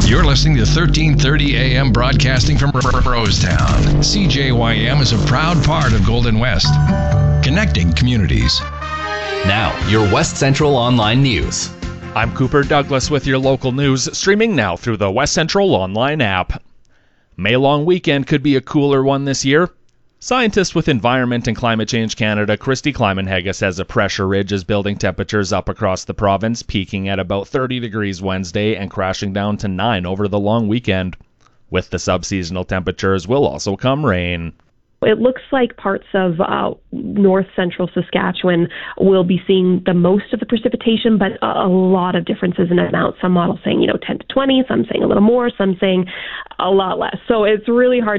You're listening to 1330 AM broadcasting from Rosetown. CJYM is a proud part of Golden West, connecting communities. Now, your West Central Online News. I'm Cooper Douglas with your local news, streaming now through the West Central Online app. May long weekend could be a cooler one this year. Scientist with Environment and Climate Change Canada, Christy Kleiman-Haga, says a pressure ridge is building temperatures up across the province, peaking at about 30 degrees Wednesday and crashing down to 9 over the long weekend. With the subseasonal temperatures will also come rain. It looks like parts of north central Saskatchewan will be seeing the most of the precipitation, but a lot of differences in amount. Some models saying, 10 to 20, some saying a little more, some saying a lot less. So it's really hard